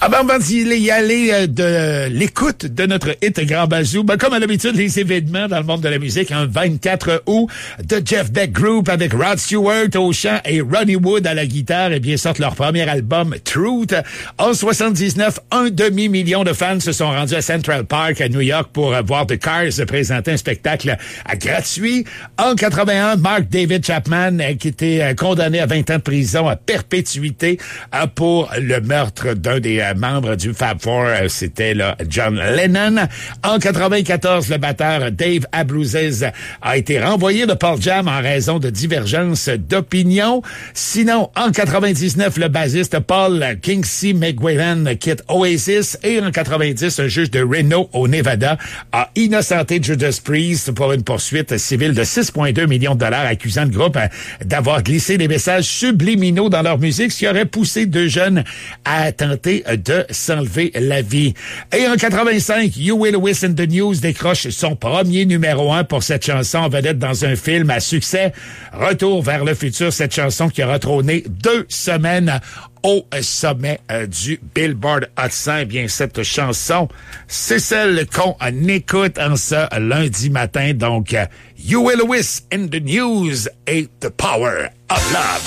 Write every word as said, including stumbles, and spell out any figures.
Avant d'y aller euh, de l'écoute de notre hit Grand Bazou, ben, comme à l'habitude, les événements dans le monde de la musique, un vingt-quatre août, The Jeff Beck Group avec Rod Stewart au chant et Ronnie Wood à la guitare, et bien sortent leur premier album, Truth. En soixante-dix-neuf, un demi-million de fans se sont rendus à Central Park à New York pour euh, voir The Cars présenter un spectacle euh, gratuit. En quatre-vingt-un, Mark David Chapman, euh, qui était euh, condamné à vingt ans de prison à perpétuité euh, pour le meurtre d'un des euh, membres du Fab Four, euh, c'était là, John Lennon. En quatre-vingt-quatorze, le batteur Dave Abruzzes a été renvoyé de Pearl Jam en raison de divergences d'opinion. Sinon, en quatre-vingt-dix-neuf, le bassiste Paul Kingsley McGuigan quitte Oasis, et en quatre-vingt-dix, un juge de Reno au Nevada a innocenté Judas Priest pour une poursuite civile de six virgule deux millions de dollars, accusant le groupe d'avoir glissé des messages subliminaux dans leur musique, ce qui aurait poussé deux jeunes à tenter de s'enlever la vie. Et en quatre-vingt-cinq, Huey Lewis and the News décroche son premier numéro un pour cette chanson en vedette dans un film à succès. Retour vers le futur, cette chanson qui aura trôné deux semaines au sommet euh, du Billboard Hot cent. Eh bien, cette chanson, c'est celle qu'on écoute en ce lundi matin. Donc, uh, Huey Lewis and the News et The Power of Love.